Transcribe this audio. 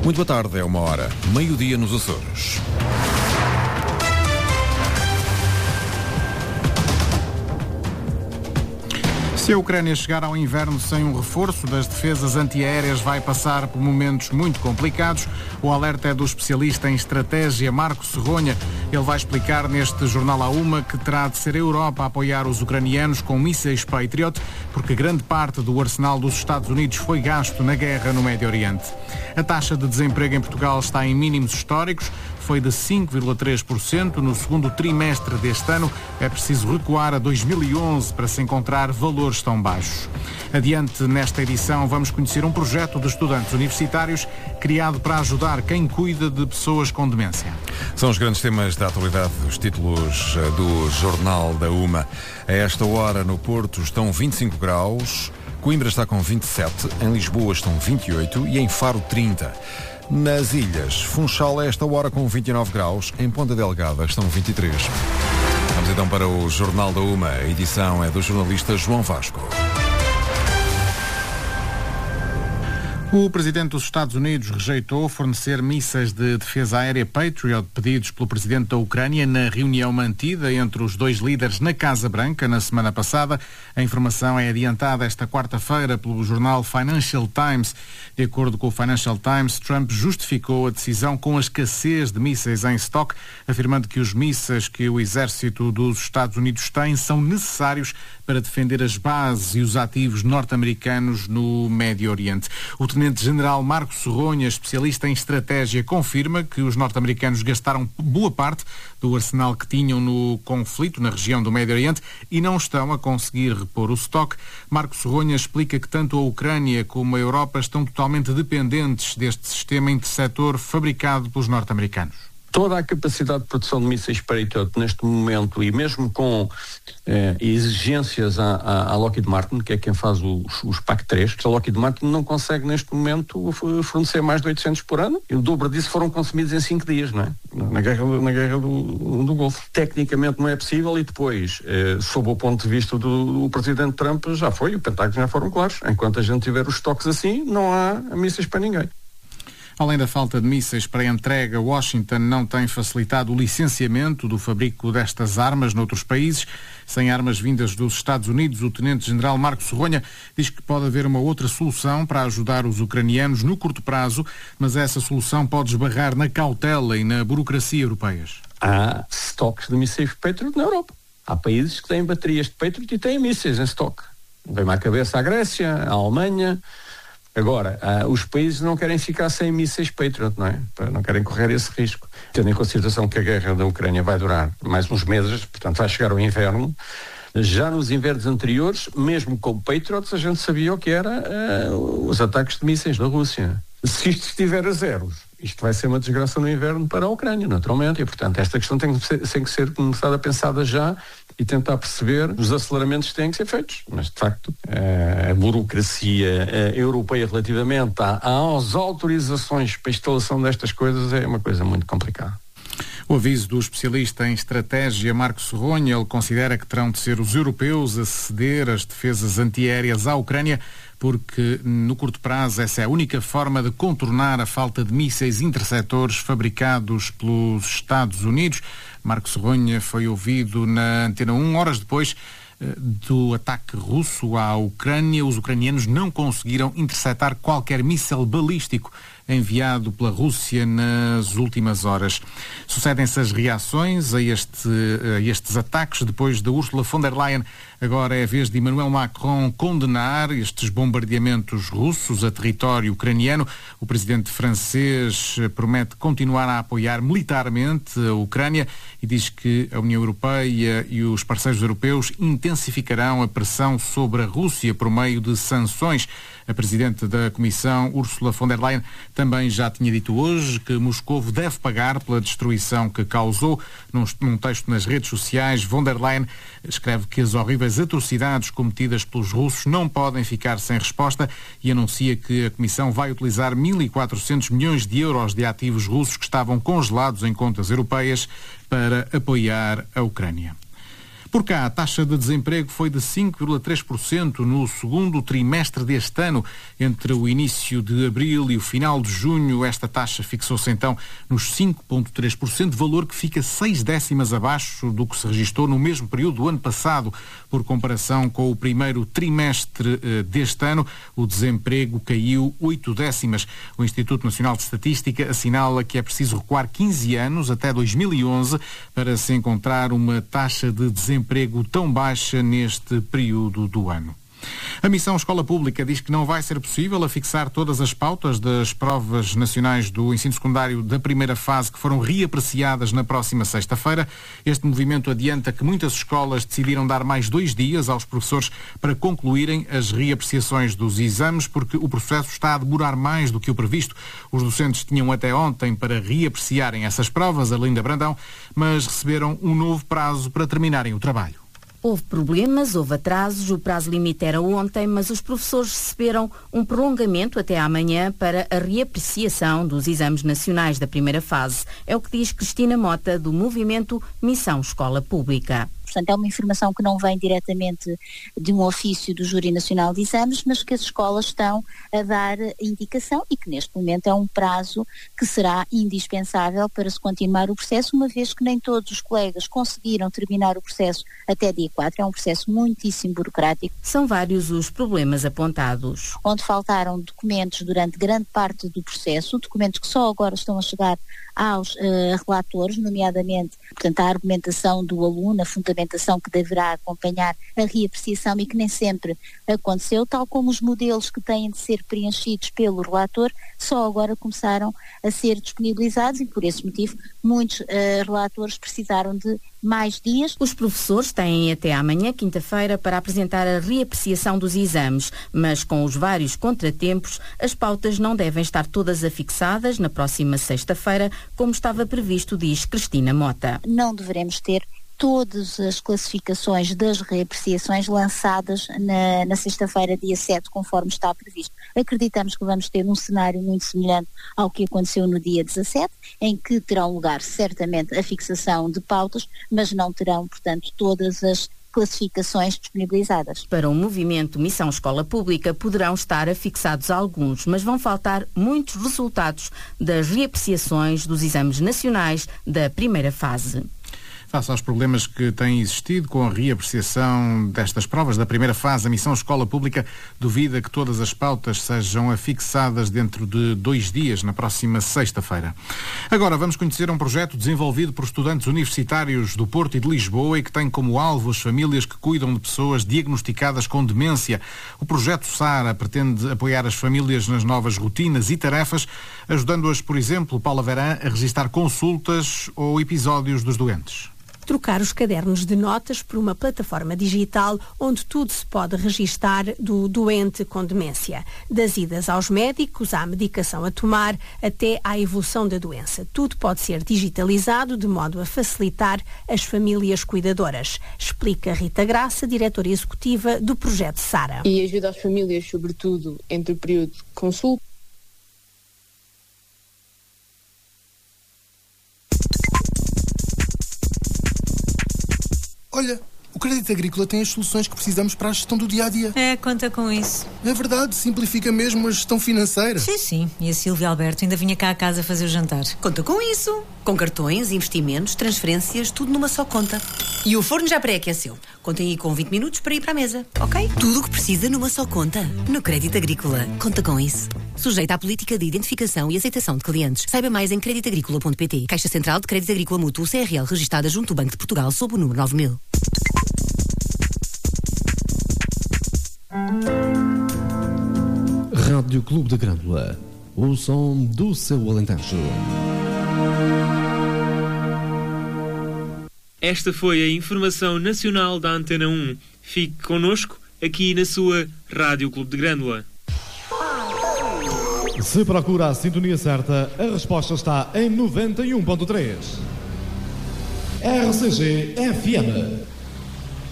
Muito boa tarde, é 1h, meio-dia nos Açores. Se a Ucrânia chegar ao inverno sem um reforço das defesas antiaéreas, vai passar por momentos muito complicados. O alerta é do especialista em estratégia Marco Serronha. Ele vai explicar neste Jornal A1 que terá de ser a Europa a apoiar os ucranianos com mísseis Patriot, porque grande parte do arsenal dos Estados Unidos foi gasto na guerra no Médio Oriente. A taxa de desemprego em Portugal está em mínimos históricos. Foi de 5,3% no segundo trimestre deste ano. É preciso recuar a 2011 para se encontrar valores tão baixos. Adiante, nesta edição, vamos conhecer um projeto de estudantes universitários criado para ajudar quem cuida de pessoas com demência. São os grandes temas da atualidade dos títulos do Jornal da UMA. A esta hora, no Porto, estão 25 graus, Coimbra está com 27, em Lisboa estão 28 e em Faro 30. Nas ilhas, Funchal a esta hora com 29 graus, em Ponta Delgada estão 23. Vamos então para o Jornal da UMA. A edição é do jornalista João Vasco. O presidente dos Estados Unidos rejeitou fornecer mísseis de defesa aérea Patriot pedidos pelo presidente da Ucrânia na reunião mantida entre os dois líderes na Casa Branca na semana passada. A informação é adiantada esta quarta-feira pelo jornal Financial Times. De acordo com o Financial Times, Trump justificou a decisão com a escassez de mísseis em estoque, afirmando que os mísseis que o exército dos Estados Unidos tem são necessários para defender as bases e os ativos norte-americanos no Médio Oriente. O tenente-general Marco Serronha, especialista em estratégia, confirma que os norte-americanos gastaram boa parte do arsenal que tinham no conflito na região do Médio Oriente e não estão a conseguir repor o estoque. Marco Serronha explica que tanto a Ucrânia como a Europa estão totalmente dependentes deste sistema interceptor fabricado pelos norte-americanos. Toda a capacidade de produção de mísseis Patriot neste momento, e mesmo com exigências à Lockheed Martin, que é quem faz os PAC-3, a Lockheed Martin não consegue neste momento fornecer mais de 800 por ano, e o dobro disso foram consumidos em 5 dias, não é? Na guerra do Golfo. Tecnicamente não é possível, e depois, sob o ponto de vista do presidente Trump, já foi, o Pentágono já foram claros. Enquanto a gente tiver os estoques assim, não há mísseis para ninguém. Além da falta de mísseis para entrega, Washington não tem facilitado o licenciamento do fabrico destas armas noutros países. Sem armas vindas dos Estados Unidos, o tenente-general Marco Serronha diz que pode haver uma outra solução para ajudar os ucranianos no curto prazo, mas essa solução pode esbarrar na cautela e na burocracia europeias. Há estoques de mísseis Patriot na Europa. Há países que têm baterias de Patriot e têm mísseis em estoque. Vem-me à cabeça a Grécia, a Alemanha. Agora, os países não querem ficar sem mísseis Patriot, não é? Não querem correr esse risco. Tendo em consideração que a guerra da Ucrânia vai durar mais uns meses, portanto vai chegar ao inverno. Já nos invernos anteriores, mesmo com Patriots, a gente sabia o que era os ataques de mísseis da Rússia. Se isto estiver a zeros, isto vai ser uma desgraça no inverno para a Ucrânia, naturalmente, e portanto esta questão tem que ser começada a pensada já e tentar perceber os aceleramentos que têm que ser feitos. Mas, de facto, a burocracia europeia relativamente às autorizações para a instalação destas coisas é uma coisa muito complicada. O aviso do especialista em estratégia Marco Serronha, ele considera que terão de ser os europeus a ceder as defesas antiaéreas à Ucrânia, porque no curto prazo essa é a única forma de contornar a falta de mísseis interceptores fabricados pelos Estados Unidos. Marco Serronha foi ouvido na Antena 1 horas depois do ataque russo à Ucrânia. Os ucranianos não conseguiram interceptar qualquer míssil balístico enviado pela Rússia nas últimas horas. Sucedem-se as reações a estes ataques depois de Ursula von der Leyen. Agora é a vez de Emmanuel Macron condenar estes bombardeamentos russos a território ucraniano. O presidente francês promete continuar a apoiar militarmente a Ucrânia e diz que a União Europeia e os parceiros europeus intensificarão a pressão sobre a Rússia por meio de sanções. A presidente da Comissão, Ursula von der Leyen, também já tinha dito hoje que Moscovo deve pagar pela destruição que causou. Num texto nas redes sociais, von der Leyen escreve que as horríveis atrocidades cometidas pelos russos não podem ficar sem resposta e anuncia que a Comissão vai utilizar 1.400 milhões de euros de ativos russos que estavam congelados em contas europeias para apoiar a Ucrânia. Por cá, a taxa de desemprego foi de 5,3% no segundo trimestre deste ano. Entre o início de abril e o final de junho, esta taxa fixou-se então nos 5,3%, valor que fica 6 décimas abaixo do que se registou no mesmo período do ano passado. Por comparação com o primeiro trimestre deste ano, o desemprego caiu 8 décimas. O Instituto Nacional de Estatística assinala que é preciso recuar 15 anos, até 2011, para se encontrar uma taxa de desemprego tão baixa neste período do ano. A Missão Escola Pública diz que não vai ser possível afixar todas as pautas das provas nacionais do ensino secundário da primeira fase que foram reapreciadas na próxima sexta-feira. Este movimento adianta que muitas escolas decidiram dar mais 2 dias aos professores para concluírem as reapreciações dos exames, porque o processo está a demorar mais do que o previsto. Os docentes tinham até ontem para reapreciarem essas provas, Arlinda Brandão, mas receberam um novo prazo para terminarem o trabalho. Houve problemas, houve atrasos, o prazo limite era ontem, mas os professores receberam um prolongamento até amanhã para a reapreciação dos exames nacionais da primeira fase. É o que diz Cristina Mota, do movimento Missão Escola Pública. Portanto, é uma informação que não vem diretamente de um ofício do Júri Nacional de Exames, mas que as escolas estão a dar indicação e que neste momento é um prazo que será indispensável para se continuar o processo, uma vez que nem todos os colegas conseguiram terminar o processo até dia 4. É um processo muitíssimo burocrático. São vários os problemas apontados. Onde faltaram documentos durante grande parte do processo, documentos que só agora estão a chegar aos relatores, nomeadamente, portanto, a argumentação do aluno, a fundamentação que deverá acompanhar a reapreciação e que nem sempre aconteceu, tal como os modelos que têm de ser preenchidos pelo relator, só agora começaram a ser disponibilizados e, por esse motivo, muitos relatores precisaram de mais dias. Os professores têm até amanhã, quinta-feira, para apresentar a reapreciação dos exames, mas com os vários contratempos, as pautas não devem estar todas afixadas na próxima sexta-feira, como estava previsto, diz Cristina Mota. Não deveremos ter todas as classificações das reapreciações lançadas na sexta-feira, dia 7, conforme está previsto. Acreditamos que vamos ter um cenário muito semelhante ao que aconteceu no dia 17, em que terão lugar certamente a fixação de pautas, mas não terão, portanto, todas as classificações disponibilizadas. Para o movimento Missão Escola Pública poderão estar afixados alguns, mas vão faltar muitos resultados das reapreciações dos exames nacionais da primeira fase. Face aos problemas que têm existido com a reapreciação destas provas da primeira fase, a Missão Escola Pública duvida que todas as pautas sejam afixadas dentro de 2 dias, na próxima sexta-feira. Agora vamos conhecer um projeto desenvolvido por estudantes universitários do Porto e de Lisboa e que tem como alvo as famílias que cuidam de pessoas diagnosticadas com demência. O projeto SARA pretende apoiar as famílias nas novas rotinas e tarefas, ajudando-as, por exemplo, Paula Verã, a registar consultas ou episódios dos doentes. Trocar os cadernos de notas por uma plataforma digital onde tudo se pode registar do doente com demência. Das idas aos médicos, à medicação a tomar, até à evolução da doença. Tudo pode ser digitalizado de modo a facilitar as famílias cuidadoras, explica Rita Graça, diretora executiva do projeto SARA. E ajuda as famílias, sobretudo, entre o período de consulta. Olha, o Crédito Agrícola tem as soluções que precisamos para a gestão do dia-a-dia. Conta com isso. É verdade, simplifica mesmo a gestão financeira. Sim. E a Silvia Alberto ainda vinha cá a casa fazer o jantar. Conta com isso. Com cartões, investimentos, transferências, tudo numa só conta. E o forno já pré-aqueceu. Contem aí com 20 minutos para ir para a mesa, ok? Tudo o que precisa numa só conta. No Crédito Agrícola. Conta com isso. Sujeita à política de identificação e aceitação de clientes. Saiba mais em creditagricola.pt. Caixa Central de Crédito Agrícola Mútuo CRL, registada junto ao Banco de Portugal sob o número 9000. Rádio Clube da Grândola. O som do seu Alentejo. Esta foi a informação nacional da Antena 1. Fique connosco aqui na sua Rádio Clube de Grândola. Se procura a sintonia certa, a resposta está em 91.3. RCG FM.